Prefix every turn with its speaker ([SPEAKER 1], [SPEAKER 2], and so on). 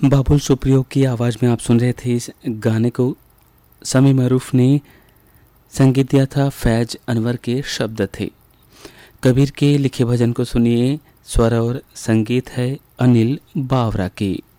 [SPEAKER 1] बाबुल सुप्रियो की आवाज़ में आप सुन रहे थे इस गाने को। समी मरूफ ने संगीत दिया था, फैज अनवर के शब्द थे। कबीर के लिखे भजन को सुनिए, स्वर और संगीत है अनिल बावरा की।